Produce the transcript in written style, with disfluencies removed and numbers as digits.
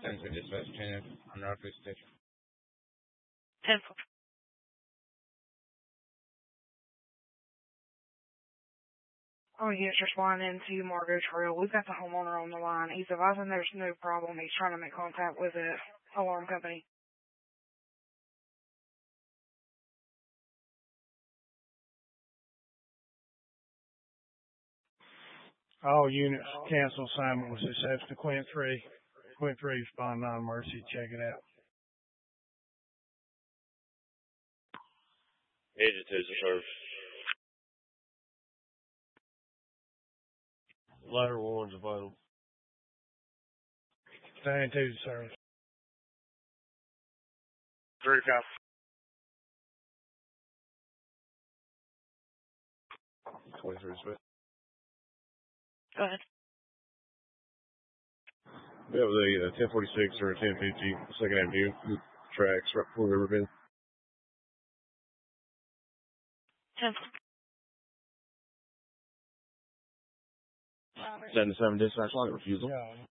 Thanks for dispatch 10 on Northwest Station. 10. Oh, yes, responding to Margo Trail. We've got the homeowner on the line. He's advising there's no problem. He's trying to make contact with the alarm company. All units cancel assignment was accepted to Quint 3. Quint 3 respond non-emergency. Check it out. Agent Taser service. Ladder 1's available. Stand to the service. 3 copy. Smith. Go ahead. We have the 1046 or 1050 2nd Avenue tracks right before Riverbend. 10. 7-7 dispatch line refusal. Yeah.